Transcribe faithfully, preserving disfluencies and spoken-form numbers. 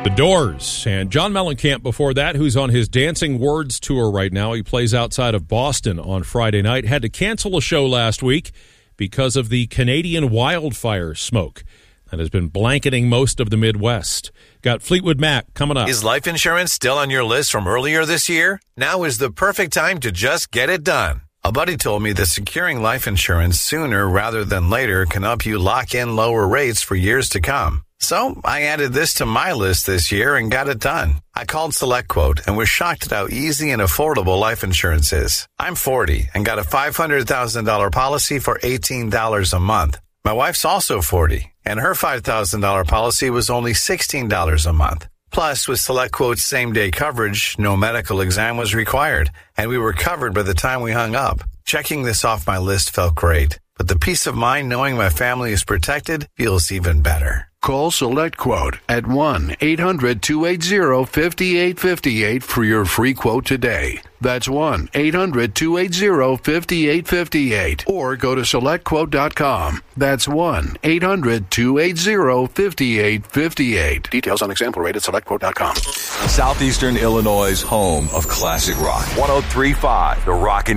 The Doors, and John Mellencamp before that, who's on his Dancing Words tour right now. He plays outside of Boston on Friday night. Had to cancel a show last week because of the Canadian wildfire smoke that has been blanketing most of the Midwest. Got Fleetwood Mac coming up. Is life insurance still on your list from earlier this year? Now is the perfect time to just get it done. A buddy told me that securing life insurance sooner rather than later can help you lock in lower rates for years to come. So I added this to my list this year and got it done. I called SelectQuote and was shocked at how easy and affordable life insurance is. I'm forty and got a five hundred thousand dollars policy for eighteen dollars a month. My wife's also forty, and her five thousand dollars policy was only sixteen dollars a month. Plus, with SelectQuote's same-day coverage, no medical exam was required, and we were covered by the time we hung up. Checking this off my list felt great, but the peace of mind knowing my family is protected feels even better. Call SelectQuote at one eight hundred two eight zero five eight five eight for your free quote today. That's one eight hundred two eight zero five eight five eight. Or go to select quote dot com. That's one eight hundred two eight zero five eight five eight. Details on example rate at select quote dot com. Southeastern Illinois' home of classic rock. one oh three point five The Rock and